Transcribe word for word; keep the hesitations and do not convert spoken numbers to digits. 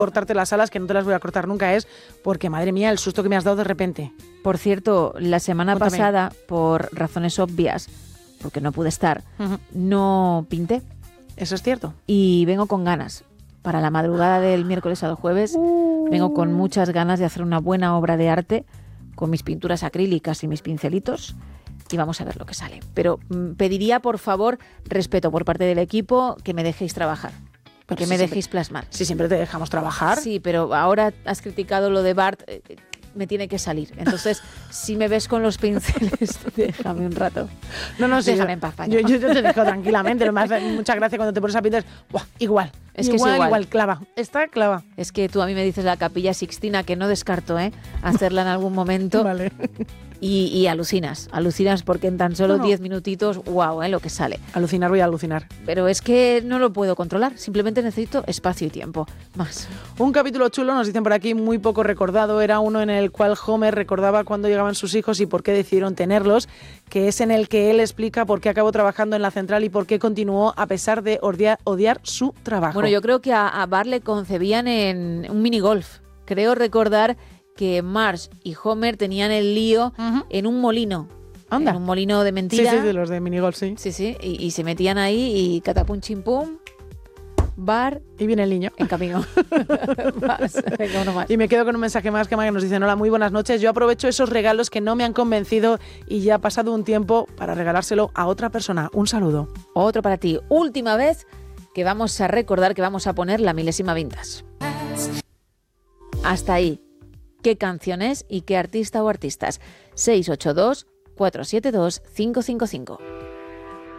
cortarte las alas, que no te las voy a cortar nunca, es porque, madre mía, el susto que me has dado de repente. Por cierto, la semana Cuéntame. pasada, por razones obvias, porque no pude estar, Uh-huh. no pinté. Eso es cierto. Y vengo con ganas. Para la madrugada del miércoles al jueves, Uh. vengo con muchas ganas de hacer una buena obra de arte con mis pinturas acrílicas y mis pincelitos. Y vamos a ver lo que sale. Pero mm, pediría, por favor, respeto por parte del equipo, que me dejéis trabajar. Pero Que si me siempre- dejéis plasmar. Si siempre te dejamos trabajar. Sí, pero ahora has criticado lo de Bart, eh, me tiene que salir. Entonces, si me ves con los pinceles, déjame un rato. No, no, sí, Déjame yo- en paz, Yo, Paño. yo, yo te dejo tranquilamente. Lo más, muchas gracias cuando te pones a pintar. Buah, igual. Es que es igual, igual. igual, clava. Está clava. Es que tú a mí me dices la Capilla Sixtina, que no descarto, ¿eh? Hacerla en algún momento. Vale. Y, y alucinas, alucinas porque en tan solo No. diez minutitos, wow, ¿eh? Lo que sale. Alucinar, voy a alucinar. Pero es que no lo puedo controlar, simplemente necesito espacio y tiempo. Más. Un capítulo chulo, nos dicen por aquí, muy poco recordado. Era uno en el cual Homer recordaba cuándo llegaban sus hijos y por qué decidieron tenerlos, que es en el que él explica por qué acabó trabajando en la central y por qué continuó a pesar de odiar, odiar su trabajo. Bueno, yo creo que a, a Bart le concebían en un minigolf. Creo recordar que Marge y Homer tenían el lío Ujú. en un molino. Anda. En un molino de Sí, mentira. sí, de los de minigolf, sí. Sí, sí, y, y se metían ahí y catapum chimpum, Bart Y viene el niño. en camino. Más, venga, uno más. Y me quedo con un mensaje más que nos dicen: hola, muy buenas noches. Yo aprovecho esos regalos que no me han convencido y ya ha pasado un tiempo para regalárselo a otra persona. Un saludo. Otro para ti. Última vez que vamos a recordar que vamos a poner la milésima vintage. Hasta ahí. ¿Qué canción es y qué artista o artistas? seis ocho dos, cuatro siete dos, cinco cinco cinco.